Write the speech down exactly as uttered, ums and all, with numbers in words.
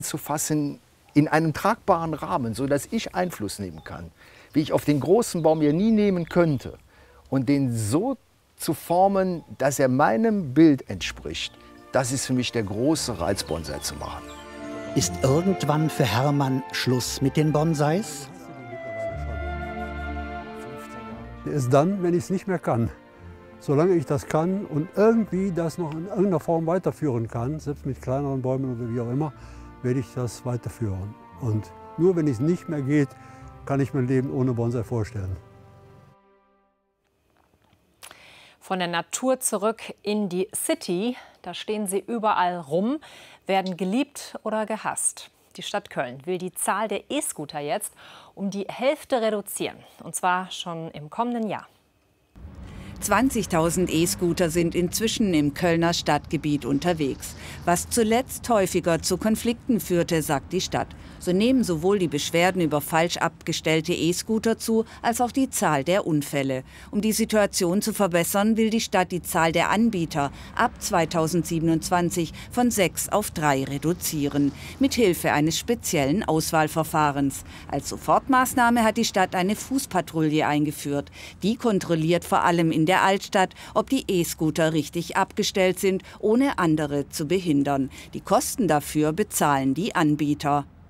zu fassen in einem tragbaren Rahmen, sodass ich Einfluss nehmen kann, wie ich auf den großen Baum hier nie nehmen könnte, und den so zu formen, dass er meinem Bild entspricht, das ist für mich der große Reiz, Bonsai zu machen. Ist irgendwann für Hermann Schluss mit den Bonsais? Ist dann, wenn ich es nicht mehr kann. Solange ich das kann und irgendwie das noch in irgendeiner Form weiterführen kann, selbst mit kleineren Bäumen oder wie auch immer, werde ich das weiterführen. Und nur wenn es nicht mehr geht, kann ich mein Leben ohne Bonsai vorstellen. Von der Natur zurück in die City. Da stehen sie überall rum, werden geliebt oder gehasst. Die Stadt Köln will die Zahl der E-Scooter jetzt um die Hälfte reduzieren. Und zwar schon im kommenden Jahr. zwanzigtausend E-Scooter sind inzwischen im Kölner Stadtgebiet unterwegs. Was zuletzt häufiger zu Konflikten führte, sagt die Stadt. So nehmen sowohl die Beschwerden über falsch abgestellte E-Scooter zu, als auch die Zahl der Unfälle. Um die Situation zu verbessern, will die Stadt die Zahl der Anbieter ab zweitausendsiebenundzwanzig von sechs auf drei reduzieren, mithilfe eines speziellen Auswahlverfahrens. Als Sofortmaßnahme hat die Stadt eine Fußpatrouille eingeführt. Die kontrolliert vor allem in der Altstadt, ob die E-Scooter richtig abgestellt sind, ohne andere zu behindern. Die Kosten dafür bezahlen die Anbieter.